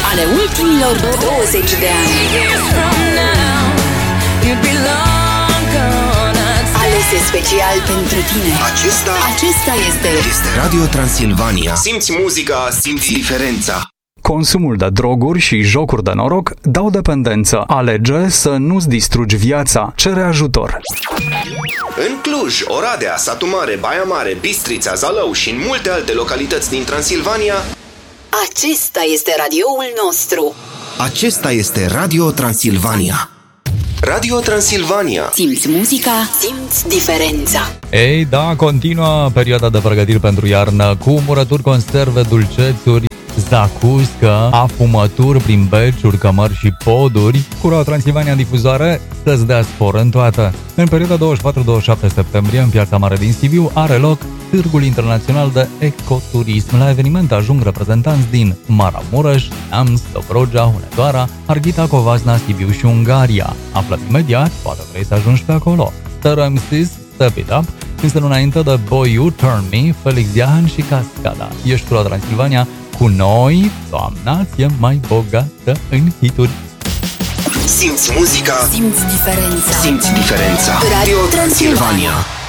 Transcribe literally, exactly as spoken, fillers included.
ale ultimilor douăzeci de ani. Alese special pentru tine. Acesta, Acesta este, este Radio Transilvania. Simți muzica, simți diferența. Consumul de droguri și jocuri de noroc dau dependență. Alege să nu-ți distrugi viața. Cere ajutor. În Cluj, Oradea, Satu Mare, Baia Mare, Bistrița, Zalău și în multe alte localități din Transilvania, acesta este radioul nostru. acesta este Radio Transilvania. Radio Transilvania. Simți muzica, simți diferența. Ei, da, continuă perioada de pregătiri pentru iarnă cu murături, conserve, dulcețuri, zacuscă, afumături prin beciuri, cămări și poduri. Cu Radio Transilvania în difuzoare să-ți dea spor în toată. În perioada douăzeci și patru douăzeci și șapte septembrie, în Piața Mare din Sibiu, are loc Târgul Internațional de Ecoturism. La eveniment ajung reprezentanți din Maramureș, Neamț, Dobrogea, Hunedoara, Arghita, Covasna, Sibiu și Ungaria. Află imediat, poate vrei să ajungi pe acolo. Stereo M Cs, Step It Up, este înainte de Boy You Turn Me, Felix Jahan și Cascada. Ești cu Radio Transilvania, cu noi, toamna ți-e mai bogată în hituri. Simți muzica, Simți diferența. simți diferența. Radio Transilvania.